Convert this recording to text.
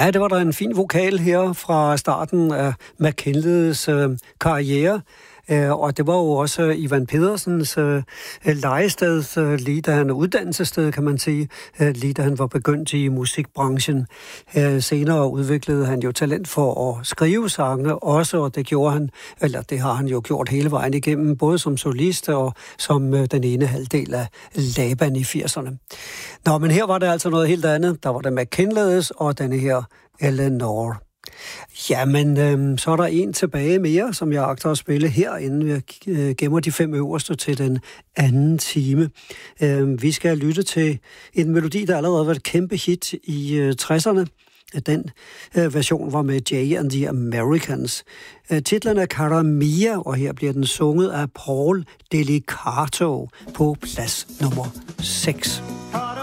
Ja, det var der en fin vokal her fra starten af McKinleys karriere. Og det var jo også Ivan Pedersens legested, lige da han uddannelsessted, kan man sige, lige da han var begyndt i musikbranchen. Senere udviklede han jo talent for at skrive sange også, og det gjorde han, eller det har han jo gjort hele vejen igennem, både som solist og som den ene halvdel af Laban i 80'erne. Nå, men her var det altså noget helt andet. Der var det McKinleys og denne her Eleanor. Jamen, så er der en tilbage mere, som jeg agter at spille her, inden vi gemmer de 5 øverste til den anden time. Vi skal lytte til en melodi, der allerede var et kæmpe hit i 60'erne. Den version var med Jay and the Americans. Titlen er Cara Mia, og her bliver den sunget af Paul Delicato på plads nummer 6.